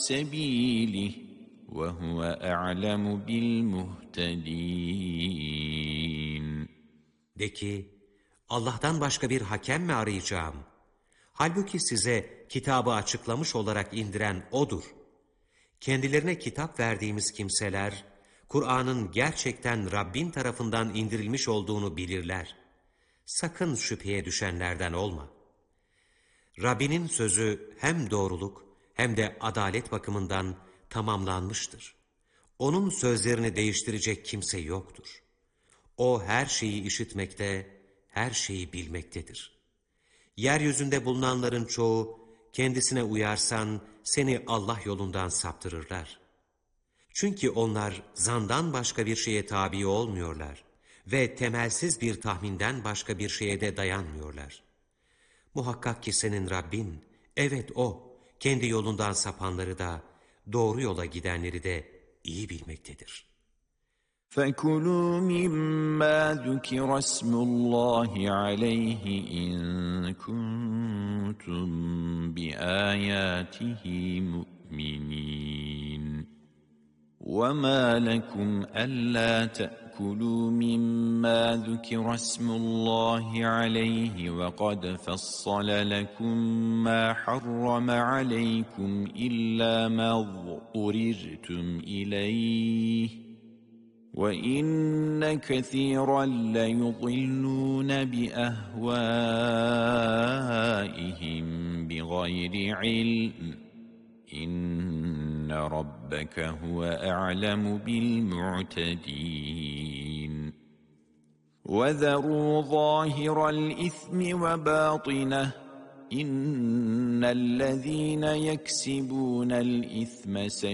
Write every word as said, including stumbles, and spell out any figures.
سبيله وهو أعلم بالمهتدين. De ki, Allah'tan başka bir hakem mi arayacağım? Halbuki size kitabı açıklamış olarak indiren O'dur. Kendilerine kitap verdiğimiz kimseler, Kur'an'ın gerçekten Rabbin tarafından indirilmiş olduğunu bilirler. Sakın şüpheye düşenlerden olma. Rabbinin sözü hem doğruluk hem de adalet bakımından tamamlanmıştır. Onun sözlerini değiştirecek kimse yoktur. O her şeyi işitmekte, her şeyi bilmektedir. Yeryüzünde bulunanların çoğu, kendisine uyarsan seni Allah yolundan saptırırlar. Çünkü onlar zandan başka bir şeye tabi olmuyorlar ve temelsiz bir tahminden başka bir şeye de dayanmıyorlar. Muhakkak ki senin Rabbin, evet O, kendi yolundan sapanları da, doğru yola gidenleri de iyi bilmektedir. فَكُلُوا مِمَّا ذُكِرَ اسْمُ اللّٰهِ عَلَيْهِ إِن كُنتُم بِآيَاتِهِ مُؤْمِنِينَ وَمَا لَكُمْ أَلَّا تَأْكُلُوا مِمَّا ذُكِرَ اسْمُ اللّٰهِ عَلَيْهِ وَقَدْ فَصَّلَ لَكُم مَّا حَرَّمَ عَلَيْكُمْ إِلَّا مَا اضْطُرِرْتُمْ إِلَيْهِ وَإِنَّ كَثِيرًا لَيُضِلُّونَ بِأَهْوَائِهِمْ بِغَيْرِ عِلْمٍ إِنَّ رَبَّكَ هُوَ أَعْلَمُ بِالْمُعْتَدِينَ وَذَرُوا ظَاهِرَ الْإِثْمِ وَبَاطِنَهُ إِنَّ الَّذِينَ يَكْسِبُونَ الْإِثْمَ